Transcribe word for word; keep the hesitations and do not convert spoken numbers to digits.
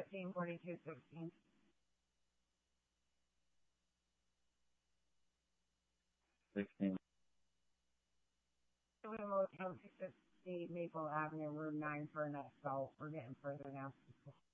fifteen forty-two sixteen. Sixteen. We moved down to sixty Maple Avenue, Route nine for an assault. We're getting further now.